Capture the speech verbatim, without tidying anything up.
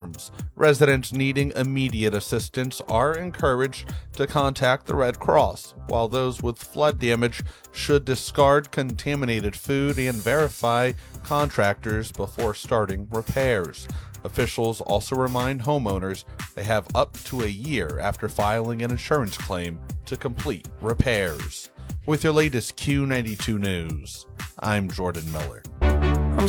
alarms. Residents needing immediate assistance are encouraged to contact the Red Cross, while those with flood damage should discard contaminated food and verify contractors before starting repairs. Officials also remind homeowners they have up to a year after filing an insurance claim to complete repairs. With your latest Q ninety-two news, I'm Jordan Miller.